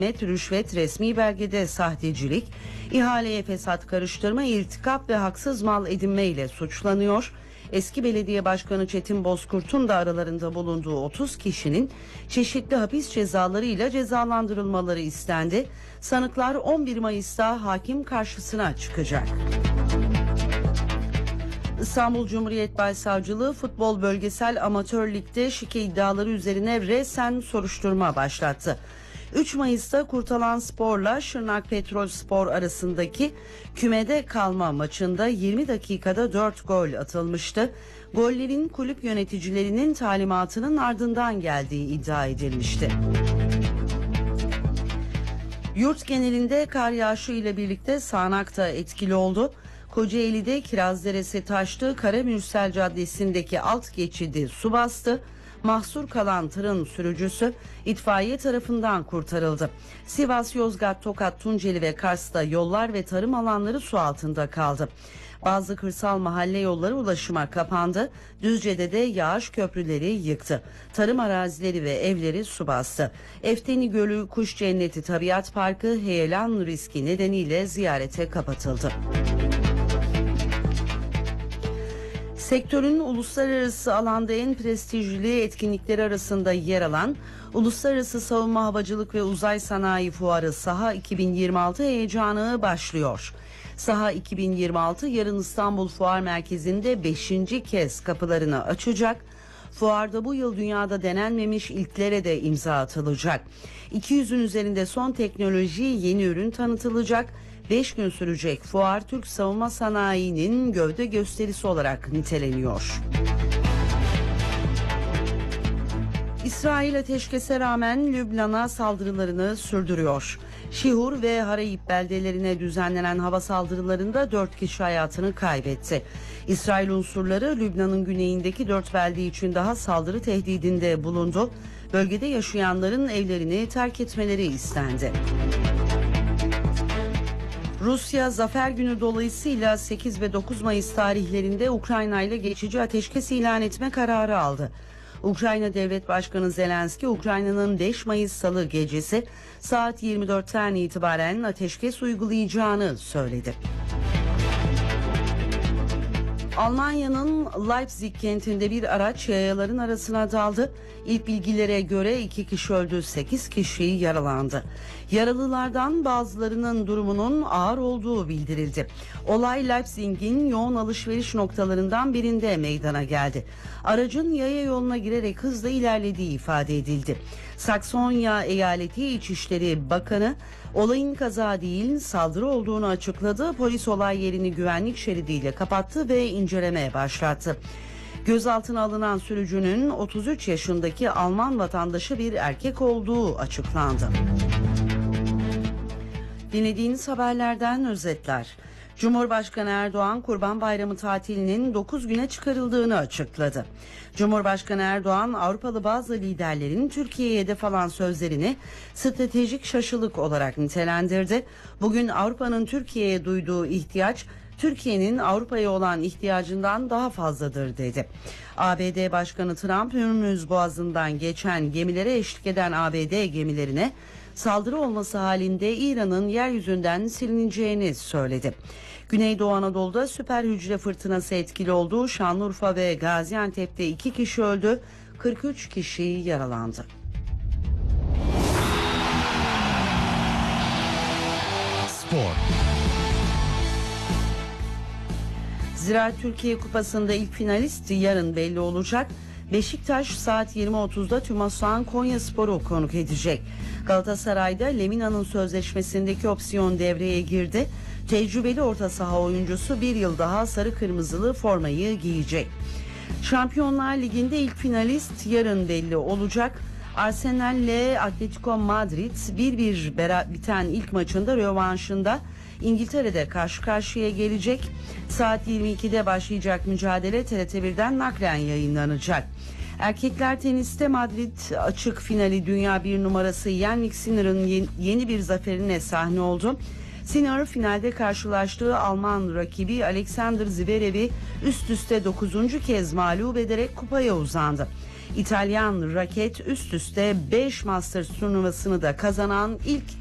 rüşvet, resmi belgede sahtecilik, ihaleye fesat karıştırma, irtikap ve haksız mal edinme ile suçlanıyor. Eski belediye başkanı Çetin Bozkurt'un da aralarında bulunduğu 30 kişinin çeşitli hapis cezalarıyla cezalandırılmaları istendi. Sanıklar 11 Mayıs'ta hakim karşısına çıkacak. İstanbul Cumhuriyet Başsavcılığı Futbol Bölgesel Amatör Lig'de şike iddiaları üzerine resen soruşturma başlattı. 3 Mayıs'ta Kurtalanspor'la Şırnak Petrolspor arasındaki kümede kalma maçında 20 dakikada 4 gol atılmıştı. Gollerin kulüp yöneticilerinin talimatının ardından geldiği iddia edilmişti. Yurt genelinde kar yağışı ile birlikte sağanak da etkili oldu. Kocaeli'de Kirazderesi taştı, Karamürsel Caddesi'ndeki alt geçidi su bastı. Mahsur kalan tırın sürücüsü itfaiye tarafından kurtarıldı. Sivas, Yozgat, Tokat, Tunceli ve Kars'ta yollar ve tarım alanları su altında kaldı. Bazı kırsal mahalle yolları ulaşıma kapandı. Düzce'de de yağış köprüleri yıktı. Tarım arazileri ve evleri su bastı. Efteni Gölü, Kuş Cenneti Tabiat Parkı heyelan riski nedeniyle ziyarete kapatıldı. Sektörün uluslararası alanda en prestijli etkinlikleri arasında yer alan Uluslararası Savunma Havacılık ve Uzay Sanayi Fuarı Saha 2026 heyecanı başlıyor. Saha 2026 yarın İstanbul Fuar Merkezi'nde 5. kez kapılarını açacak. Fuarda bu yıl dünyada denenmemiş ilklere de imza atılacak. 200'ün üzerinde son teknoloji, yeni ürün tanıtılacak. 5 gün sürecek fuar Türk savunma sanayinin gövde gösterisi olarak niteleniyor. İsrail ateşkese rağmen Lübnan'a saldırılarını sürdürüyor. Şihur ve Harayip beldelerine düzenlenen hava saldırılarında 4 kişi hayatını kaybetti. İsrail unsurları Lübnan'ın güneyindeki 4 belde için daha saldırı tehdidinde bulundu. Bölgede yaşayanların evlerini terk etmeleri istendi. Rusya Zafer Günü dolayısıyla 8 ve 9 Mayıs tarihlerinde Ukrayna ile geçici ateşkes ilan etme kararı aldı. Ukrayna Devlet Başkanı Zelenski, Ukrayna'nın 5 Mayıs Salı gecesi saat 24'ten itibaren ateşkes uygulayacağını söyledi. Almanya'nın Leipzig kentinde bir araç yayaların arasına daldı. İlk bilgilere göre 2 kişi öldü, 8 kişi yaralandı. Yaralılardan bazılarının durumunun ağır olduğu bildirildi. Olay Leipzig'in yoğun alışveriş noktalarından birinde meydana geldi. Aracın yaya yoluna girerek hızla ilerlediği ifade edildi. Saksonya Eyaleti İçişleri Bakanı olayın kaza değil saldırı olduğunu açıkladı. Polis olay yerini güvenlik şeridiyle kapattı ve incelemeye başlattı. Gözaltına alınan sürücünün 33 yaşındaki Alman vatandaşı bir erkek olduğu açıklandı. Dinlediğiniz haberlerden özetler. Cumhurbaşkanı Erdoğan Kurban Bayramı tatilinin 9 güne çıkarıldığını açıkladı. Cumhurbaşkanı Erdoğan Avrupalı bazı liderlerin Türkiye'ye hedef alan sözlerini stratejik şaşılık olarak nitelendirdi. Bugün Avrupa'nın Türkiye'ye duyduğu ihtiyaç Türkiye'nin Avrupa'ya olan ihtiyacından daha fazladır dedi. ABD Başkanı Trump Hürmüz Boğazı'ndan geçen gemilere eşlik eden ABD gemilerine saldırı olması halinde İran'ın yeryüzünden silineceğini söyledi. Güneydoğu Anadolu'da süper hücre fırtınası etkili oldu. Şanlıurfa ve Gaziantep'te 2 kişi öldü, 43 kişi yaralandı. Spor. Ziraat Türkiye Kupası'nda ilk finalist yarın belli olacak. Beşiktaş saat 20.30'da TÜMOSAN Konyaspor'u konuk edecek. Galatasaray'da Lemina'nın sözleşmesindeki opsiyon devreye girdi. Tecrübeli orta saha oyuncusu bir yıl daha sarı kırmızılı formayı giyecek. Şampiyonlar Ligi'nde ilk finalist yarın belli olacak. Arsenal ile Atletico Madrid 1-1 biten ilk maçında rövanşında İngiltere'de karşı karşıya gelecek. Saat 22'de başlayacak mücadele TRT1'den naklen yayınlanacak. Erkekler teniste Madrid açık finali dünya bir numarası Yannick Sinner'ın yeni bir zaferine sahne oldu. Sinner finalde karşılaştığı Alman rakibi Alexander Zverev'i üst üste 9. kez mağlup ederek kupaya uzandı. İtalyan raket üst üste 5 Masters turnuvasını da kazanan ilk